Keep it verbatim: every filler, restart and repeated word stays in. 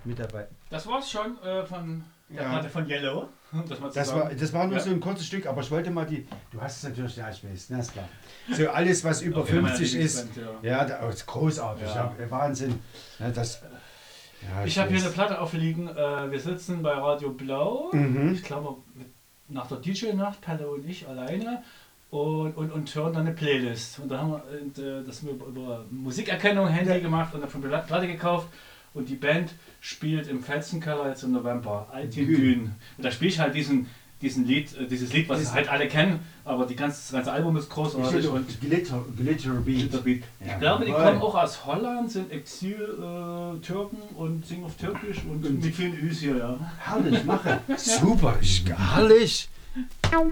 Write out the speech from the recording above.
mit dabei. Das war's schon äh, von der Ja. Platte von Yellow. Das, mal Das zusammen. war, das war nur Ja. so ein kurzes Stück, aber ich wollte mal die. Du hast es natürlich, ja, ich weiß, na ist klar. So alles, was über Okay, meine fünfzig ist, Lieblingsband, ja, da, oh, ist großartig, Ja. ja. Wahnsinn. Ja, das, ja, Ich habe hier weiß. eine Platte aufliegen. Äh, wir sitzen bei Radio Blau. Mhm. Ich glaube, mit, nach der D J-Nacht, Pelle und ich alleine. Und, und, und hören dann eine Playlist. Und da haben wir und, äh, das haben wir über Musikerkennung Handy Ja. gemacht und davon eine Platte gekauft. Und die Band spielt im Felsenkeller jetzt im November. Altin Gün. Gün. Und da spiele ich halt diesen, diesen Lied, äh, dieses Lied, was Diesen- halt alle kennen, aber die ganze, das ganze Album ist großartig. Und Glitter, Glitter Beat. Glitterbeat. Ja, Ich glaube, die jawohl. kommen auch aus Holland, sind Exil-Türken und singen auf Türkisch und Und- mit vielen Üs hier, ja. Herrlich, mache. Super, ich, herrlich.